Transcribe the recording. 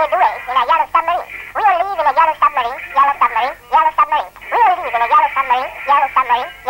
away in a yellow submarine. We will leave in a yellow submarine, yellow submarine, yellow submarine. We will leave in a yellow submarine, yellow submarine,